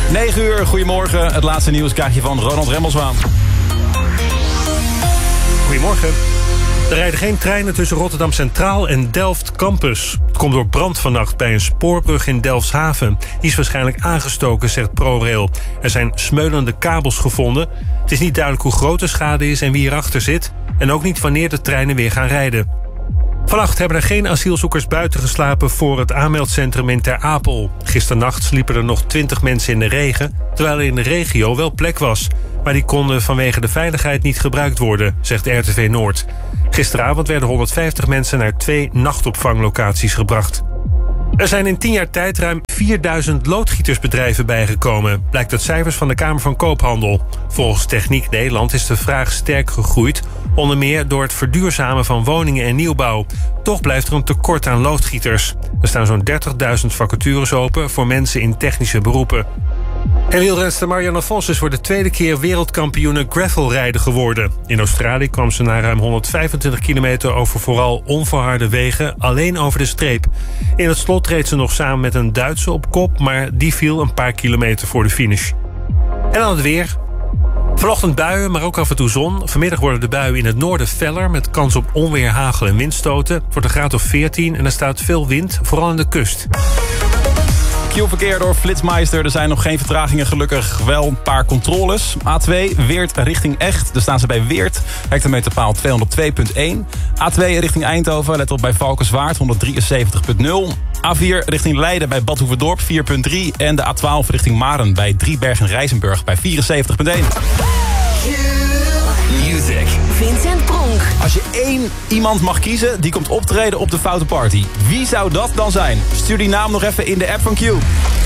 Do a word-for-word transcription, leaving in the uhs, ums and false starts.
negen uur, goedemorgen. Het laatste nieuws krijg je van Ronald Remmelswaan. Goedemorgen. Er rijden geen treinen tussen Rotterdam Centraal en Delft Campus. Het komt door brand vannacht bij een spoorbrug in Delfshaven. Die is waarschijnlijk aangestoken, zegt ProRail. Er zijn smeulende kabels gevonden. Het is niet duidelijk hoe groot de schade is en wie erachter zit. En ook niet wanneer de treinen weer gaan rijden. Vannacht hebben er geen asielzoekers buiten geslapen voor het aanmeldcentrum in Ter Apel. Gisternacht sliepen er nog twintig mensen in de regen, terwijl er in de regio wel plek was. Maar die konden vanwege de veiligheid niet gebruikt worden, zegt R T V Noord. Gisteravond werden honderdvijftig mensen naar twee nachtopvanglocaties gebracht. Er zijn in tien jaar tijd ruim vierduizend loodgietersbedrijven bijgekomen, blijkt uit cijfers van de Kamer van Koophandel. Volgens Techniek Nederland is de vraag sterk gegroeid, onder meer door het verduurzamen van woningen en nieuwbouw. Toch blijft er een tekort aan loodgieters. Er staan zo'n dertigduizend vacatures open voor mensen in technische beroepen. En wielrenster Marianne Vos is voor de tweede keer wereldkampioene gravelrijden geworden. In Australië kwam ze na ruim honderdvijfentwintig kilometer over vooral onverharde wegen alleen over de streep. In het slot reed ze nog samen met een Duitse op kop, maar die viel een paar kilometer voor de finish. En dan het weer. Vanochtend buien, maar ook af en toe zon. Vanmiddag worden de buien in het noorden feller met kans op onweer, hagel en windstoten. Het wordt een graad of veertien en er staat veel wind, vooral aan de kust. Q-verkeer door Flitsmeister. Er zijn nog geen vertragingen, gelukkig wel een paar controles. A twee, Weert richting Echt. Daar staan ze bij Weert. Hectometerpaal tweehonderdtwee komma één. A twee richting Eindhoven. Let op bij Valkenswaard honderddrieënzeventig komma nul. A vier richting Leiden bij Bad Hoeverdorp vier komma drie. En de A twaalf richting Maren bij Driebergen-Rijsenburg bij vierenzeventig komma één. Music. Vincent Pronk. Als je één iemand mag kiezen die komt optreden op de Foute Party, wie zou dat dan zijn? Stuur die naam nog even in de app van Q.